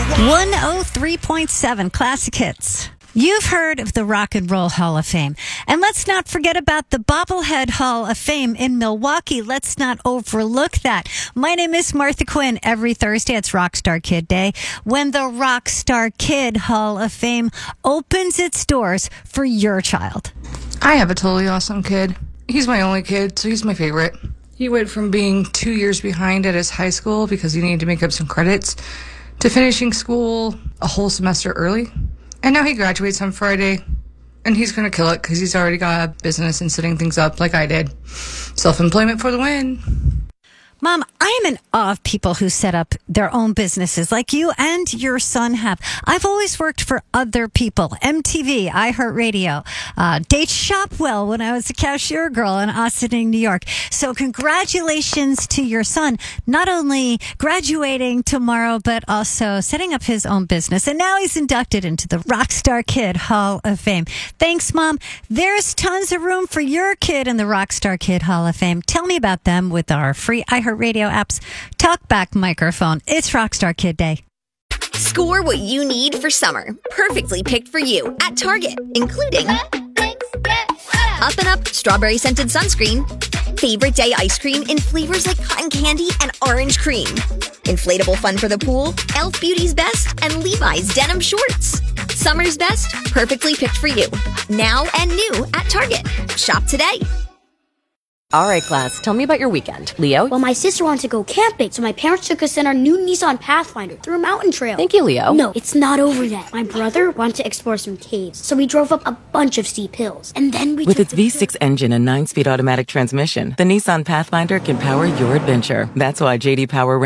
103.7 Classic Hits. You've heard of the Rock and Roll Hall of Fame. And let's not forget about the Bobblehead Hall of Fame in Milwaukee. Let's not overlook that. My name is Martha Quinn. Every Thursday, it's Rockstar Kid Day, when the Rockstar Kid Hall of Fame opens its doors for your child. I have a totally awesome kid. He's my only kid, so he's my favorite. He went from being 2 years behind at his high school because he needed to make up some credits to finishing school a whole semester early. And now he graduates on Friday, and he's going to kill it because he's already got a business and setting things up like I did. Self-employment for the win. Mom, I am in awe of people who set up their own businesses like you and your son have. I've always worked for other people. MTV, iHeartRadio, Date Shopwell when I was a cashier girl in Ossining, New York. So congratulations to your son, not only graduating tomorrow, but also setting up his own business. And now he's inducted into the Rockstar Kid Hall of Fame. Thanks, Mom. There's tons of room for your kid in the Rockstar Kid Hall of Fame. Tell me about them with our free iHeartRadio app's TalkBack microphone. It's Rockstar Kid Day. Score what you need for summer. Perfectly picked for you at Target, including Up and Up strawberry scented sunscreen, favorite day ice cream in flavors like cotton candy and orange cream, inflatable fun for the pool, Elf Beauty's Best, and Levi's denim shorts. Summer's best, perfectly picked for you. Now and new at Target. Shop today. All right, class, tell me about your weekend. Leo? Well, my sister wanted to go camping, so my parents took us in our new Nissan Pathfinder through a mountain trail. Thank you, Leo. No, it's not over yet. My brother wanted to explore some caves, so we drove up a bunch of steep hills. And then we With its V6 engine and 9-speed automatic transmission, the Nissan Pathfinder can power your adventure. That's why J.D. Power